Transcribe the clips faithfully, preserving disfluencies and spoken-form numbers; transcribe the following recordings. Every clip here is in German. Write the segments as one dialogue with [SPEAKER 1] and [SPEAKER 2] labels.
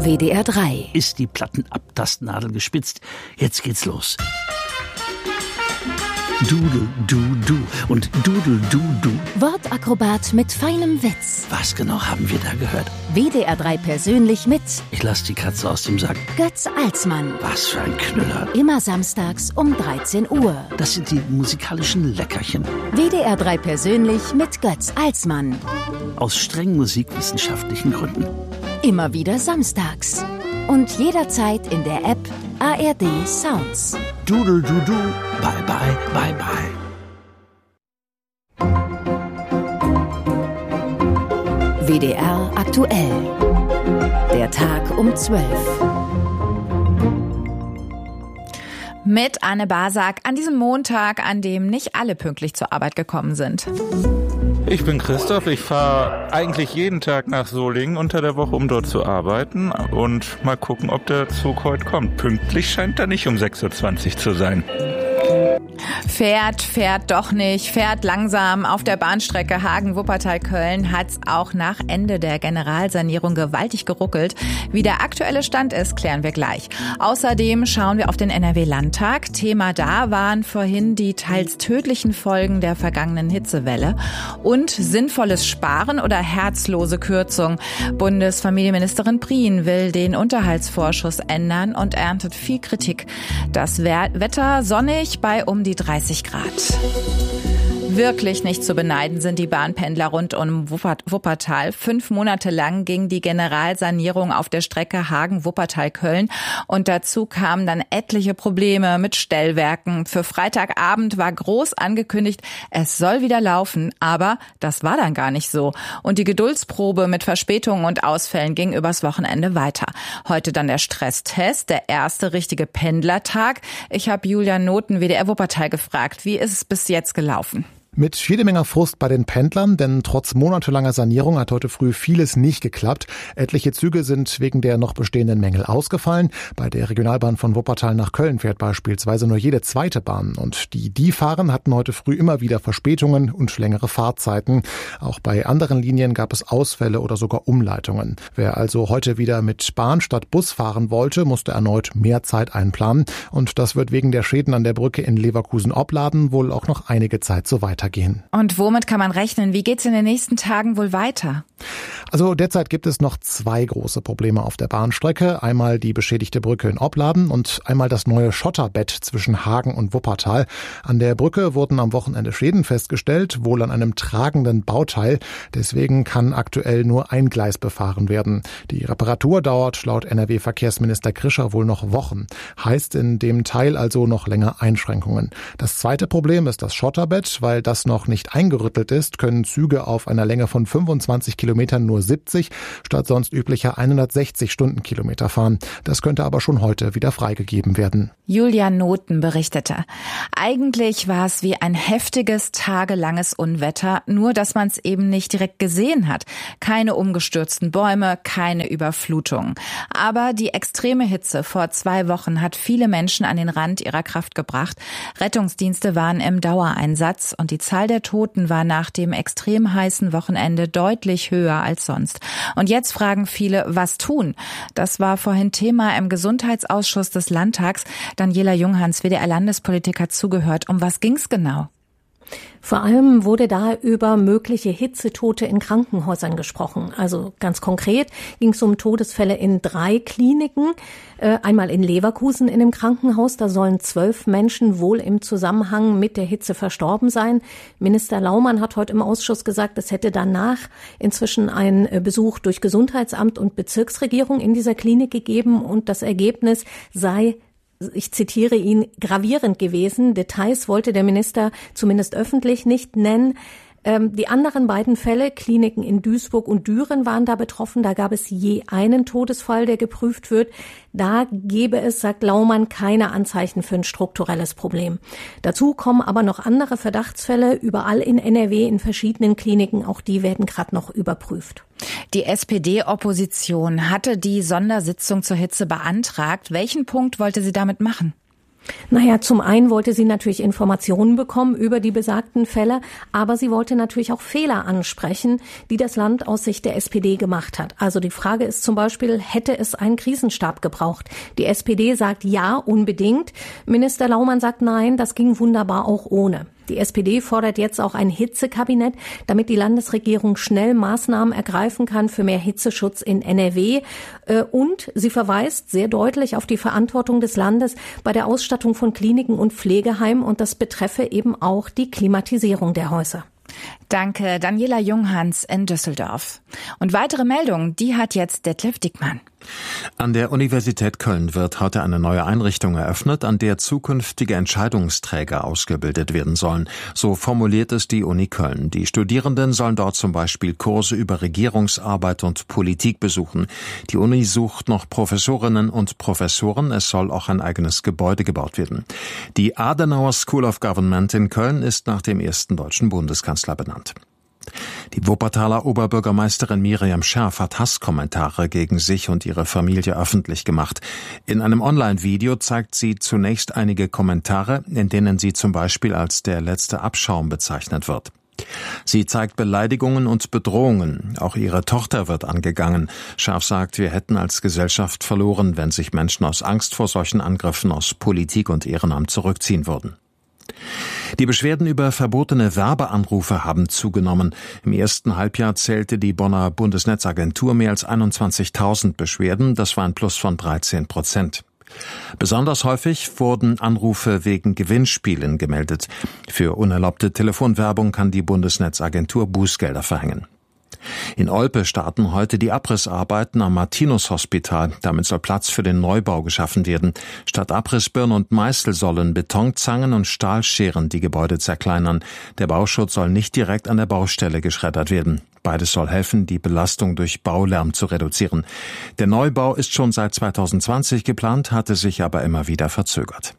[SPEAKER 1] W D R drei.
[SPEAKER 2] Ist die Plattenabtastnadel gespitzt? Jetzt geht's los. Dudel, du, du und Dudel, du, du.
[SPEAKER 1] Wortakrobat mit feinem Witz.
[SPEAKER 2] Was genau haben wir da gehört?
[SPEAKER 1] W D R drei persönlich mit
[SPEAKER 2] Ich lass die Katze aus dem Sack.
[SPEAKER 1] Götz Alsmann.
[SPEAKER 2] Was für ein Knüller.
[SPEAKER 1] Immer samstags um dreizehn Uhr.
[SPEAKER 2] Das sind die musikalischen Leckerchen.
[SPEAKER 1] W D R drei persönlich mit Götz Alsmann.
[SPEAKER 2] Aus streng musikwissenschaftlichen Gründen.
[SPEAKER 1] Immer wieder samstags. Und jederzeit in der App A R D Sounds.
[SPEAKER 2] Dudel, du, du. Bye, bye, bye, bye.
[SPEAKER 1] W D R aktuell. Der Tag um zwölf.
[SPEAKER 3] Mit Anne Basak an diesem Montag, an dem nicht alle pünktlich zur Arbeit gekommen sind.
[SPEAKER 4] Ich bin Christoph, ich fahre eigentlich jeden Tag nach Solingen unter der Woche, um dort zu arbeiten und mal gucken, ob der Zug heute kommt. Pünktlich scheint er nicht um sechs Uhr zwanzig zu sein.
[SPEAKER 3] Fährt, fährt doch nicht, fährt langsam. Auf der Bahnstrecke Hagen-Wuppertal-Köln hat's auch nach Ende der Generalsanierung gewaltig geruckelt. Wie der aktuelle Stand ist, klären wir gleich. Außerdem schauen wir auf den N R W-Landtag. Thema da waren vorhin die teils tödlichen Folgen der vergangenen Hitzewelle. Und sinnvolles Sparen oder herzlose Kürzung. Bundesfamilienministerin Prien will den Unterhaltsvorschuss ändern und erntet viel Kritik. Das Wetter sonnig bei um die dreißig Grad. Wirklich nicht zu beneiden sind die Bahnpendler rund um Wuppertal. Fünf Monate lang ging die Generalsanierung auf der Strecke Hagen-Wuppertal-Köln und dazu kamen dann etliche Probleme mit Stellwerken. Für Freitagabend war groß angekündigt, es soll wieder laufen, aber das war dann gar nicht so. Und die Geduldsprobe mit Verspätungen und Ausfällen ging übers Wochenende weiter. Heute dann der Stresstest, der erste richtige Pendlertag. Ich habe Julian Noten, W D R Wuppertal, gefragt, wie ist es bis jetzt gelaufen?
[SPEAKER 5] Mit jede Menge Frust bei den Pendlern, denn trotz monatelanger Sanierung hat heute früh vieles nicht geklappt. Etliche Züge sind wegen der noch bestehenden Mängel ausgefallen. Bei der Regionalbahn von Wuppertal nach Köln fährt beispielsweise nur jede zweite Bahn. Und die, die fahren, hatten heute früh immer wieder Verspätungen und längere Fahrzeiten. Auch bei anderen Linien gab es Ausfälle oder sogar Umleitungen. Wer also heute wieder mit Bahn statt Bus fahren wollte, musste erneut mehr Zeit einplanen. Und das wird wegen der Schäden an der Brücke in Leverkusen-Opladen wohl auch noch einige Zeit so weitergehen.
[SPEAKER 3] Und womit kann man rechnen? Wie geht's in den nächsten Tagen wohl weiter?
[SPEAKER 5] Also derzeit gibt es noch zwei große Probleme auf der Bahnstrecke. Einmal die beschädigte Brücke in Opladen und einmal das neue Schotterbett zwischen Hagen und Wuppertal. An der Brücke wurden am Wochenende Schäden festgestellt, wohl an einem tragenden Bauteil. Deswegen kann aktuell nur ein Gleis befahren werden. Die Reparatur dauert laut N R W-Verkehrsminister Krischer wohl noch Wochen. Heißt in dem Teil also noch länger Einschränkungen. Das zweite Problem ist das Schotterbett. Weil das noch nicht eingerüttelt ist, können Züge auf einer Länge von fünfundzwanzig Kilometern nur siebzig statt sonst üblicher hundertsechzig Stundenkilometer fahren. Das könnte aber schon heute wieder freigegeben werden.
[SPEAKER 3] Julian Noten berichtete. Eigentlich war es wie ein heftiges, tagelanges Unwetter, nur dass man es eben nicht direkt gesehen hat. Keine umgestürzten Bäume, keine Überflutungen. Aber die extreme Hitze vor zwei Wochen hat viele Menschen an den Rand ihrer Kraft gebracht. Rettungsdienste waren im Dauereinsatz und die Zahl der Toten war nach dem extrem heißen Wochenende deutlich höher als sonst. Und jetzt fragen viele, was tun? Das war vorhin Thema im Gesundheitsausschuss des Landtags. Daniela Junghans, W D R-Landespolitik, hat zugehört. Um was ging's genau?
[SPEAKER 6] Vor allem wurde da über mögliche Hitzetote in Krankenhäusern gesprochen. Also ganz konkret ging es um Todesfälle in drei Kliniken. Äh, einmal in Leverkusen in einem Krankenhaus, da sollen zwölf Menschen wohl im Zusammenhang mit der Hitze verstorben sein. Minister Laumann hat heute im Ausschuss gesagt, es hätte danach inzwischen einen Besuch durch Gesundheitsamt und Bezirksregierung in dieser Klinik gegeben und das Ergebnis sei, ich zitiere ihn, gravierend gewesen. Details wollte der Minister zumindest öffentlich nicht nennen. Ähm, die anderen beiden Fälle, Kliniken in Duisburg und Düren, waren da betroffen. Da gab es je einen Todesfall, der geprüft wird. Da gäbe es, sagt Laumann, keine Anzeichen für ein strukturelles Problem. Dazu kommen aber noch andere Verdachtsfälle überall in N R W in verschiedenen Kliniken. Auch die werden gerade noch überprüft.
[SPEAKER 3] Die S P D-Opposition hatte die Sondersitzung zur Hitze beantragt. Welchen Punkt wollte sie damit machen?
[SPEAKER 6] Naja, zum einen wollte sie natürlich Informationen bekommen über die besagten Fälle, aber sie wollte natürlich auch Fehler ansprechen, die das Land aus Sicht der S P D gemacht hat. Also die Frage ist zum Beispiel, hätte es einen Krisenstab gebraucht? Die S P D sagt ja, unbedingt. Minister Laumann sagt nein, das ging wunderbar auch ohne. Die S P D fordert jetzt auch ein Hitzekabinett, damit die Landesregierung schnell Maßnahmen ergreifen kann für mehr Hitzeschutz in N R W. Und sie verweist sehr deutlich auf die Verantwortung des Landes bei der Ausstattung von Kliniken und Pflegeheimen. Und das betreffe eben auch die Klimatisierung der Häuser.
[SPEAKER 3] Danke, Daniela Junghans in Düsseldorf. Und weitere Meldungen, die hat jetzt Detlef Dickmann.
[SPEAKER 7] An der Universität Köln wird heute eine neue Einrichtung eröffnet, an der zukünftige Entscheidungsträger ausgebildet werden sollen. So formuliert es die Uni Köln. Die Studierenden sollen dort zum Beispiel Kurse über Regierungsarbeit und Politik besuchen. Die Uni sucht noch Professorinnen und Professoren. Es soll auch ein eigenes Gebäude gebaut werden. Die Adenauer School of Government in Köln ist nach dem ersten deutschen Bundeskanzler benannt. Die Wuppertaler Oberbürgermeisterin Miriam Scherf hat Hasskommentare gegen sich und ihre Familie öffentlich gemacht. In einem Online-Video zeigt sie zunächst einige Kommentare, in denen sie zum Beispiel als der letzte Abschaum bezeichnet wird. Sie zeigt Beleidigungen und Bedrohungen. Auch ihre Tochter wird angegangen. Scherf sagt, wir hätten als Gesellschaft verloren, wenn sich Menschen aus Angst vor solchen Angriffen aus Politik und Ehrenamt zurückziehen würden. Die Beschwerden über verbotene Werbeanrufe haben zugenommen. Im ersten Halbjahr zählte die Bonner Bundesnetzagentur mehr als einundzwanzigtausend Beschwerden. Das war ein Plus von dreizehn Prozent. Besonders häufig wurden Anrufe wegen Gewinnspielen gemeldet. Für unerlaubte Telefonwerbung kann die Bundesnetzagentur Bußgelder verhängen. In Olpe starten heute die Abrissarbeiten am Martinus-Hospital. Damit soll Platz für den Neubau geschaffen werden. Statt Abrissbirnen und Meißel sollen Betonzangen und Stahlscheren die Gebäude zerkleinern. Der Bauschutt soll nicht direkt an der Baustelle geschreddert werden. Beides soll helfen, die Belastung durch Baulärm zu reduzieren. Der Neubau ist schon seit zweitausendzwanzig geplant, hatte sich aber immer wieder verzögert.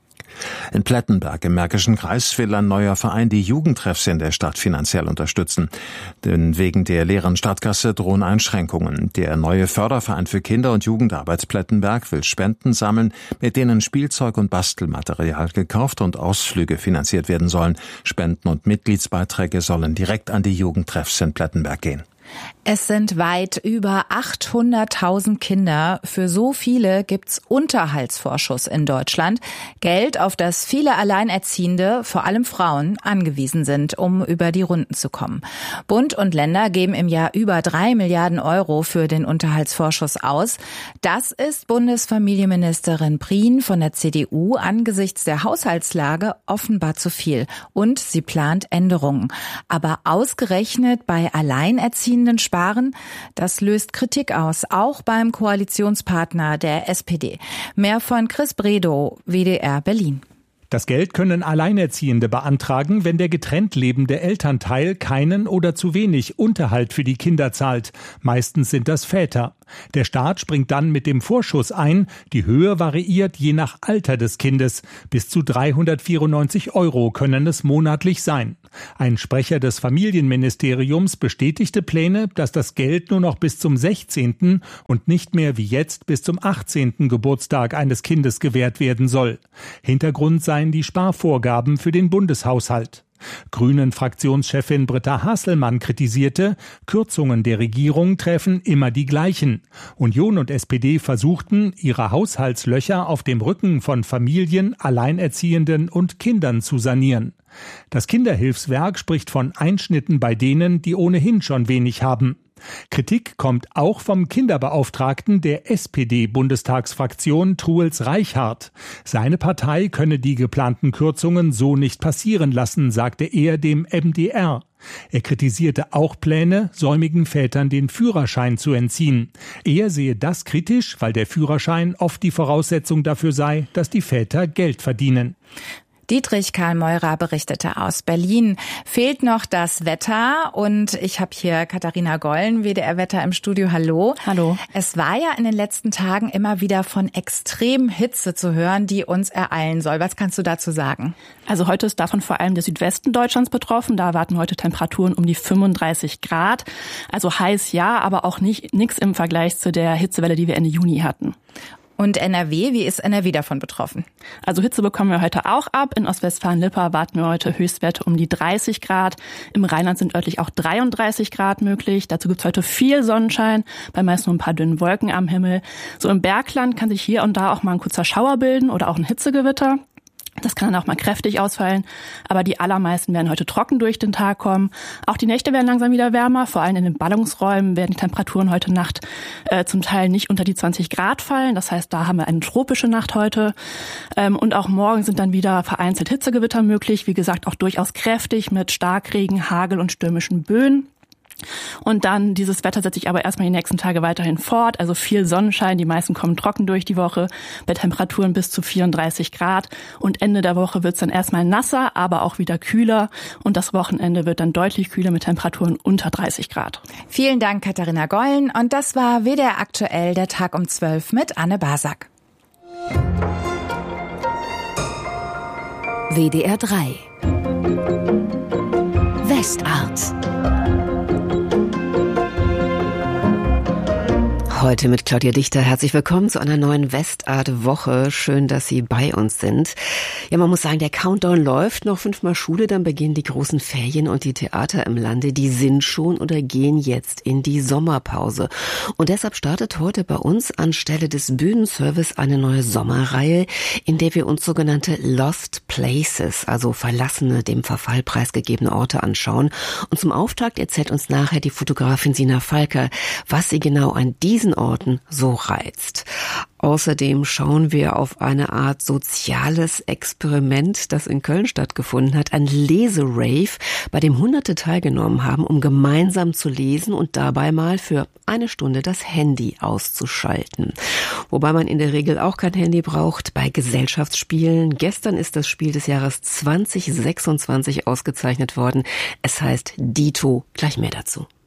[SPEAKER 7] In Plettenberg im Märkischen Kreis will ein neuer Verein die Jugendtreffs in der Stadt finanziell unterstützen. Denn wegen der leeren Stadtkasse drohen Einschränkungen. Der neue Förderverein für Kinder- und Jugendarbeit Plettenberg will Spenden sammeln, mit denen Spielzeug und Bastelmaterial gekauft und Ausflüge finanziert werden sollen. Spenden und Mitgliedsbeiträge sollen direkt an die Jugendtreffs in Plettenberg gehen.
[SPEAKER 3] Es sind weit über achthunderttausend Kinder. Für so viele gibt's Unterhaltsvorschuss in Deutschland. Geld, auf das viele Alleinerziehende, vor allem Frauen, angewiesen sind, um über die Runden zu kommen. Bund und Länder geben im Jahr über drei Milliarden Euro für den Unterhaltsvorschuss aus. Das ist Bundesfamilienministerin Prien von der C D U angesichts der Haushaltslage offenbar zu viel. Und sie plant Änderungen. Aber ausgerechnet bei Alleinerziehenden sparen, das löst Kritik aus, auch beim Koalitionspartner der S P D. Mehr von Chris Bredow, W D R Berlin.
[SPEAKER 8] Das Geld können Alleinerziehende beantragen, wenn der getrennt lebende Elternteil keinen oder zu wenig Unterhalt für die Kinder zahlt. Meistens sind das Väter. Der Staat springt dann mit dem Vorschuss ein. Die Höhe variiert je nach Alter des Kindes. Bis zu dreihundertvierundneunzig Euro können es monatlich sein. Ein Sprecher des Familienministeriums bestätigte Pläne, dass das Geld nur noch bis zum sechzehnten und nicht mehr wie jetzt bis zum achtzehnten Geburtstag eines Kindes gewährt werden soll. Hintergrund seien die Sparvorgaben für den Bundeshaushalt. Grünen-Fraktionschefin Britta Hasselmann kritisierte, Kürzungen der Regierung treffen immer die gleichen. Union und S P D versuchten, ihre Haushaltslöcher auf dem Rücken von Familien, Alleinerziehenden und Kindern zu sanieren. Das Kinderhilfswerk spricht von Einschnitten bei denen, die ohnehin schon wenig haben. Kritik kommt auch vom Kinderbeauftragten der S P D-Bundestagsfraktion Truls Reichhardt. Seine Partei könne die geplanten Kürzungen so nicht passieren lassen, sagte er dem M D R. Er kritisierte auch Pläne, säumigen Vätern den Führerschein zu entziehen. Er sehe das kritisch, weil der Führerschein oft die Voraussetzung dafür sei, dass die Väter Geld verdienen.
[SPEAKER 3] Dietrich Karl Meurer berichtete aus Berlin. Fehlt noch das Wetter und ich habe hier Katharina Gollen, W D R-Wetter im Studio. Hallo.
[SPEAKER 9] Hallo.
[SPEAKER 3] Es war ja in den letzten Tagen immer wieder von extremen Hitze zu hören, die uns ereilen soll. Was kannst du dazu sagen?
[SPEAKER 9] Also heute ist davon vor allem der Südwesten Deutschlands betroffen. Da erwarten heute Temperaturen um die fünfunddreißig Grad. Also heiß ja, aber auch nicht nichts im Vergleich zu der Hitzewelle, die wir Ende Juni hatten.
[SPEAKER 3] Und N R W, wie ist N R W davon betroffen?
[SPEAKER 9] Also Hitze bekommen wir heute auch ab. In Ostwestfalen-Lippe erwarten wir heute Höchstwerte um die dreißig Grad. Im Rheinland sind örtlich auch dreiunddreißig Grad möglich. Dazu gibt's heute viel Sonnenschein, bei meist nur ein paar dünnen Wolken am Himmel. So im Bergland kann sich hier und da auch mal ein kurzer Schauer bilden oder auch ein Hitzegewitter. Das kann dann auch mal kräftig ausfallen, aber die allermeisten werden heute trocken durch den Tag kommen. Auch die Nächte werden langsam wieder wärmer, vor allem in den Ballungsräumen werden die Temperaturen heute Nacht äh, zum Teil nicht unter die zwanzig Grad fallen. Das heißt, da haben wir eine tropische Nacht heute. Ähm, und auch morgen sind dann wieder vereinzelt Hitzegewitter möglich, wie gesagt auch durchaus kräftig mit Starkregen, Hagel und stürmischen Böen. Und dann, dieses Wetter setzt sich aber erstmal die nächsten Tage weiterhin fort, also viel Sonnenschein, die meisten kommen trocken durch die Woche, bei Temperaturen bis zu vierunddreißig Grad und Ende der Woche wird's dann erstmal nasser, aber auch wieder kühler und das Wochenende wird dann deutlich kühler mit Temperaturen unter dreißig Grad.
[SPEAKER 3] Vielen Dank, Katharina Gollen, und das war W D R aktuell, der Tag um zwölf mit Anne Basak.
[SPEAKER 1] W D R drei Westart. Heute mit Claudia Dichter. Herzlich willkommen zu einer neuen Westart-Woche. Schön, dass Sie bei uns sind. Ja, man muss sagen, der Countdown läuft. Noch fünfmal Schule, dann beginnen die großen Ferien und die Theater im Lande, die sind schon oder gehen jetzt in die Sommerpause. Und deshalb startet heute bei uns anstelle des Bühnenservice eine neue Sommerreihe, in der wir uns sogenannte Lost Places, also verlassene, dem Verfall preisgegebene Orte anschauen. Und zum Auftakt erzählt uns nachher die Fotografin Sina Falker, was sie genau an diesen Orten so reizt. Außerdem schauen wir auf eine Art soziales Experiment, das in Köln stattgefunden hat, ein Leserave, bei dem Hunderte teilgenommen haben, um gemeinsam zu lesen und dabei mal für eine Stunde das Handy auszuschalten. Wobei man in der Regel auch kein Handy braucht bei Gesellschaftsspielen. Gestern ist das Spiel des Jahres zwanzig sechsundzwanzig ausgezeichnet worden. Es heißt Dito. Gleich mehr dazu.